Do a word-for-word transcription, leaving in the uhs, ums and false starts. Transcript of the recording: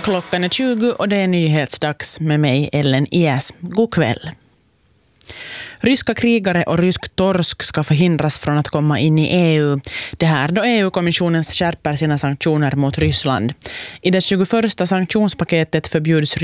Klockan är tjugo och det är nyhetsdags med mig, Ellen Ies. God kväll. Ryska krigare och rysk torsk ska förhindras från att komma in i E U. Det här då E U-kommissionen skärper sina sanktioner mot Ryssland. I det tjugoförsta sanktionspaketet förbjuds